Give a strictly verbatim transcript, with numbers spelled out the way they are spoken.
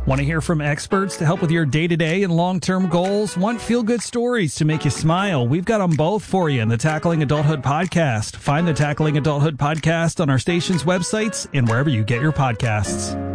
Want to hear from experts to help with your day-to-day and long-term goals? Want feel-good stories to make you smile? We've got them both for you in the Tackling Adulthood podcast. Find the Tackling Adulthood podcast on our station's websites and wherever you get your podcasts.